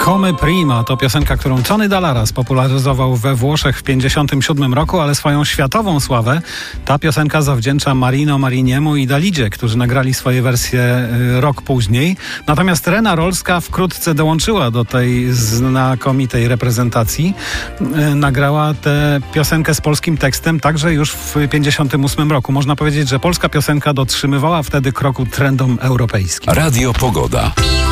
Come Prima to piosenka, którą Tony Dallara spopularyzował we Włoszech w 1957 roku, ale swoją światową sławę ta piosenka zawdzięcza Marino Mariniemu i Dalidzie, którzy nagrali swoje wersje rok później. Natomiast Rena Rolska wkrótce dołączyła do tej znakomitej reprezentacji. Nagrała tę piosenkę z polskim tekstem także już w 1958 roku. Można powiedzieć, że polska piosenka dotrzymywała wtedy kroku trendom europejskim. Radio Pogoda.